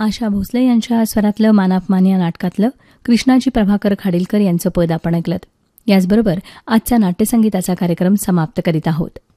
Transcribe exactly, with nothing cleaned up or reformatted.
आशा भोसले यांच्या स्वरातलं मानापमान या नाटकातलं कृष्णाजी प्रभाकर खाडीलकर यांचं पद आपण ऐकलं. याचबरोबर आजचा नाट्यसंगीताचा कार्यक्रम समाप्त करीत आहोत.